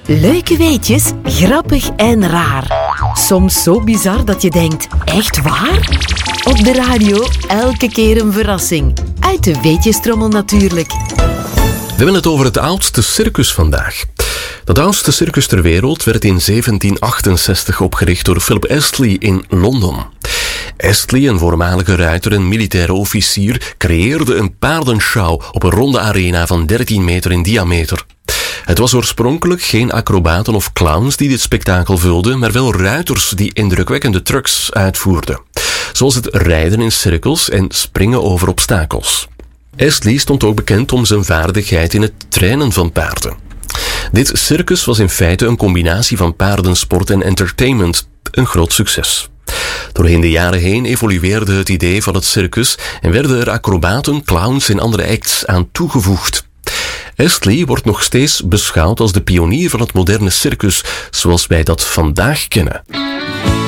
Leuke weetjes, grappig en raar. Soms zo bizar dat je denkt, echt waar? Op de radio elke keer een verrassing. Uit de weetjestrommel natuurlijk. We hebben het over het oudste circus vandaag. Dat oudste circus ter wereld werd in 1768 opgericht door Philip Astley in Londen. Astley, een voormalige ruiter en militaire officier, creëerde een paardenshow op een ronde arena van 13 meter in diameter. Het was oorspronkelijk geen acrobaten of clowns die dit spektakel vulden, maar wel ruiters die indrukwekkende trucs uitvoerden. Zoals het rijden in cirkels en springen over obstakels. Astley stond ook bekend om zijn vaardigheid in het trainen van paarden. Dit circus was in feite een combinatie van paardensport en entertainment, een groot succes. Doorheen de jaren heen evolueerde het idee van het circus en werden er acrobaten, clowns en andere acts aan toegevoegd. Astley wordt nog steeds beschouwd als de pionier van het moderne circus, zoals wij dat vandaag kennen.